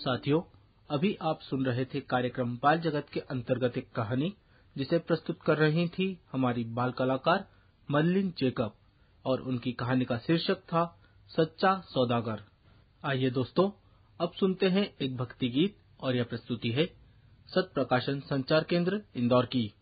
साथियों, अभी आप सुन रहे थे कार्यक्रम बाल जगत के अंतर्गत एक कहानी जिसे प्रस्तुत कर रही थी हमारी बाल कलाकार मर्लिन जेकब और उनकी कहानी का शीर्षक था सच्चा सौदागर। आइए दोस्तों, अब सुनते हैं एक भक्ति गीत और यह प्रस्तुति है सत प्रकाशन संचार केंद्र इंदौर की।